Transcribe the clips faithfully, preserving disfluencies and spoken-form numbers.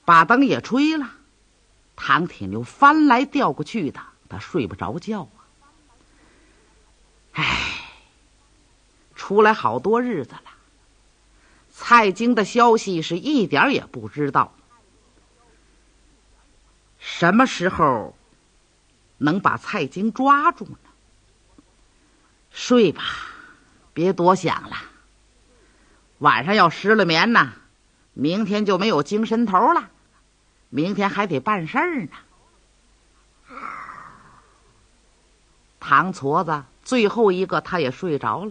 把灯也吹了，唐铁牛翻来调过去的，他睡不着觉啊。唉，出来好多日子了，蔡京的消息是一点也不知道。什么时候能把蔡京抓住呢？睡吧，别多想了。晚上要失了眠呢，明天就没有精神头了，明天还得办事儿呢。唐矬子最后一个他也睡着了，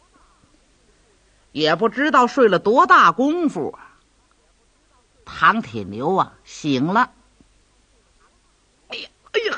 也不知道睡了多大功夫啊。唐铁牛啊醒了，哎呀哎呀，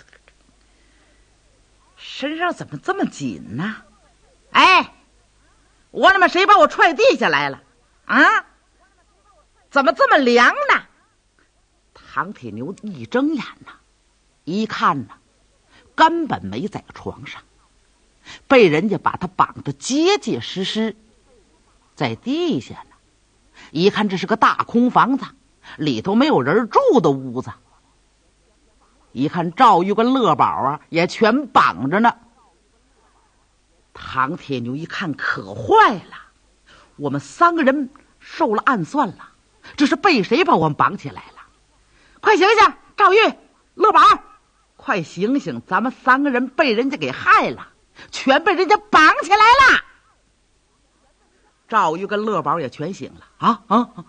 身上怎么这么紧呢？哎，我他妈谁把我踹地下来了啊？怎么这么凉呢？唐铁牛一睁眼呐，一看呐，根本没在床上，被人家把他绑得结结实实，在地下呢。一看这是个大空房子，里头没有人住的屋子。一看赵玉跟乐宝啊也全绑着呢。唐铁牛一看可坏了，我们三个人受了暗算了，这是被谁把我们绑起来了？快醒醒，赵玉、乐宝，快醒醒，咱们三个人被人家给害了，全被人家绑起来了。赵玉跟乐宝也全醒了啊啊啊！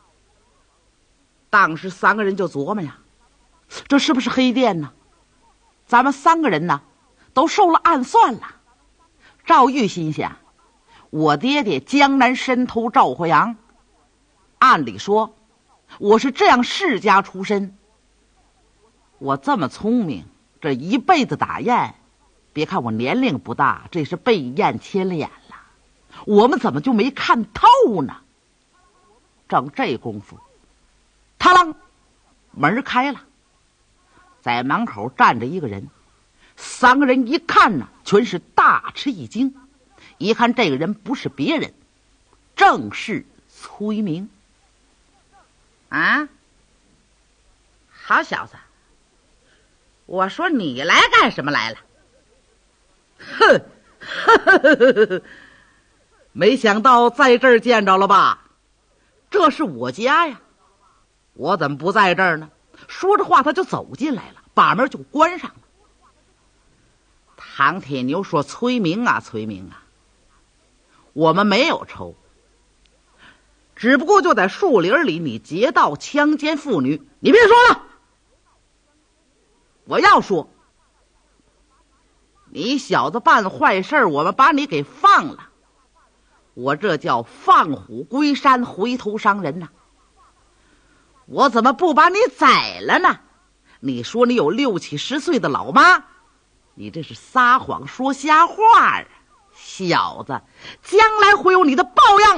当时三个人就琢磨呀，这是不是黑店呢？咱们三个人呢都受了暗算了。赵玉心想，我爹爹江南参头赵活阳，按理说我是这样世家出身，我这么聪明，这一辈子打雁，别看我年龄不大，这是被雁牵了眼了，我们怎么就没看透呢？正这功夫，他啷，门开了，在门口站着一个人。三个人一看呢，全是大吃一惊，一看这个人不是别人，正是崔明。啊，好小子，我说你来干什么来了？哼，呵呵呵呵，没想到在这儿见着了吧？这是我家呀，我怎么不在这儿呢？说着话他就走进来了，把门就关上了。唐铁牛说：“崔明啊，崔明啊，我们没有仇，只不过就在树林里你劫道强奸妇女，你别说了，我要说，你小子办坏事，我们把你给放了，我这叫放虎归山，回头伤人呐、啊！我怎么不把你宰了呢？你说你有六七十岁的老妈。”你这是撒谎说瞎话啊，小子，将来会有你的报应。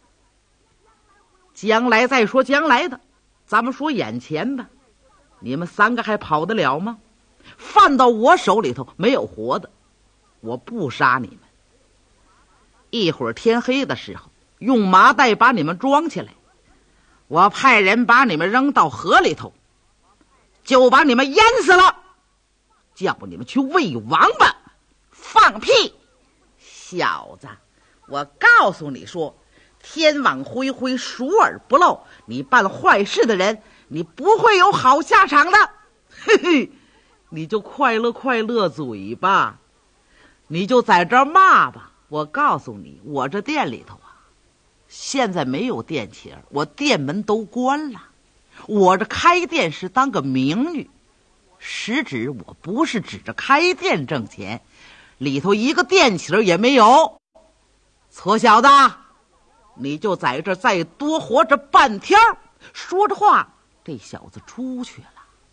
将来再说将来的，咱们说眼前吧。你们三个还跑得了吗？犯到我手里头没有活的，我不杀你们。一会儿天黑的时候，用麻袋把你们装起来，我派人把你们扔到河里头，就把你们淹死了。叫你们去喂王八，放屁！小子，我告诉你说，天网恢恢，疏而不漏，你办坏事的人，你不会有好下场的。嘿嘿，你就快乐快乐嘴吧，你就在这儿骂吧。我告诉你，我这店里头啊，现在没有店钱，我店门都关了。我这开店是当个名誉，实质我不是指着开店挣钱，里头一个店钱也没有。矬小子，你就在这再多活着半天。说着话，这小子出去了。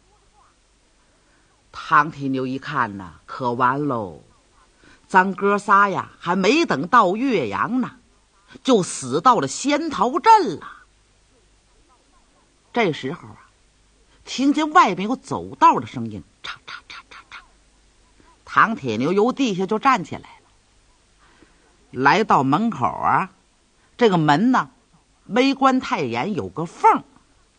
唐铁牛一看呐，可完喽，咱哥仨呀还没等到岳阳呢，就死到了仙桃镇了。这时候啊，听见外面有走道的声音，嚓嚓嚓嚓嚓。唐铁牛由地下就站起来了，来到门口啊，这个门呢没关太严，有个缝，